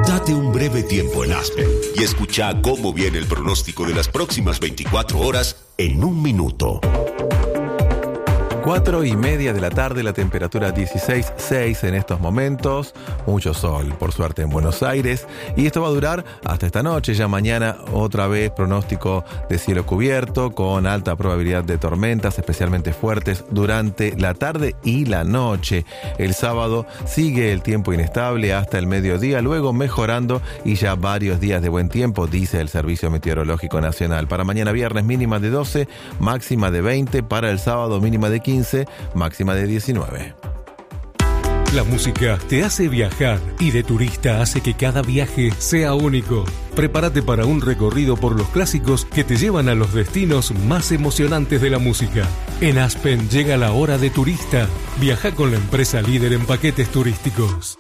Date un breve tiempo en Aspen y escucha cómo viene el pronóstico de las próximas 24 horas en un minuto. 4:30 de la tarde, la temperatura 16.6 en estos momentos, mucho sol por suerte en Buenos Aires, y esto va a durar hasta esta noche. Ya mañana otra vez pronóstico de cielo cubierto con alta probabilidad de tormentas, especialmente fuertes durante la tarde y la noche. El sábado sigue el tiempo inestable hasta el mediodía, luego mejorando y ya varios días de buen tiempo, dice el Servicio Meteorológico Nacional. Para mañana viernes mínima de 12, máxima de 20, para el sábado mínima de 15, máxima de 19. La música te hace viajar y de turista hace que cada viaje sea único. Prepárate para un recorrido por los clásicos que te llevan a los destinos más emocionantes de la música. En Aspen llega la hora de turista. Viaja con la empresa líder en paquetes turísticos.